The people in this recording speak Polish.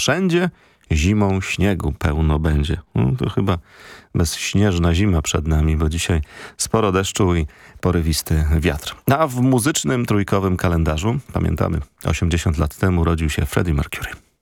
wszędzie zimą śniegu pełno będzie. To chyba bezśnieżna zima przed nami, bo dzisiaj sporo deszczu i porywisty wiatr. A w muzycznym trójkowym kalendarzu, pamiętamy, 80 lat temu urodził się Freddie Mercury.